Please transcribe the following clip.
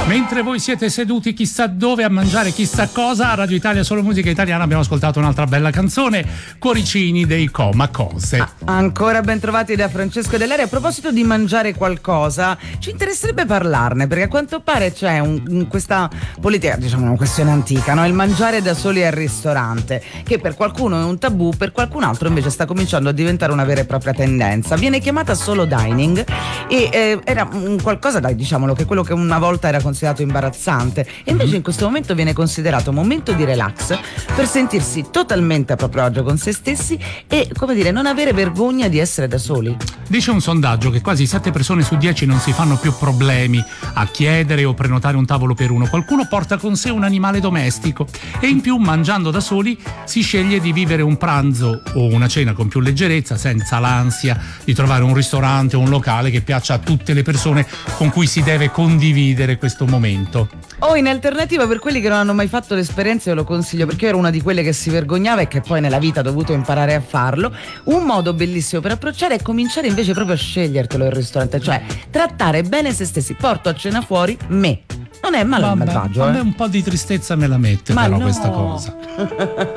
Mentre voi siete seduti chissà dove a mangiare chissà cosa, a Radio Italia Solo Musica Italiana abbiamo ascoltato un'altra bella canzone, Cuoricini dei Coma Cose. Ancora ben trovati da Francesco Dell'Aria. A proposito di mangiare qualcosa, ci interesserebbe parlarne, perché a quanto pare c'è questa politica, diciamo una questione antica, no? Il mangiare da soli al ristorante, che per qualcuno è un tabù, per qualcun altro invece sta cominciando a diventare una vera e propria tendenza. Viene chiamata solo dining e era qualcosa, diciamolo, che quello che una volta era considerato imbarazzante e invece in questo momento viene considerato un momento di relax per sentirsi totalmente a proprio agio con se stessi e, come dire, non avere vergogna di essere da soli. Dice un sondaggio che quasi 7 persone su 10 non si fanno più problemi a chiedere o prenotare un tavolo per uno. Qualcuno porta con sé un animale domestico e in più, mangiando da soli, si sceglie di vivere un pranzo o una cena con più leggerezza, senza l'ansia di trovare un ristorante o un locale che piaccia a tutte le persone con cui si deve condividere questo momento. O in alternativa, per quelli che non hanno mai fatto l'esperienza, io lo consiglio perché io ero una di quelle che si vergognava e che poi nella vita ha dovuto imparare a farlo. Un modo bellissimo per approcciare è cominciare invece proprio a scegliertelo il ristorante, cioè trattare bene se stessi. Porto a cena fuori me. Non è malvagio. A me un po' di tristezza me la mette, ma però no. Questa cosa.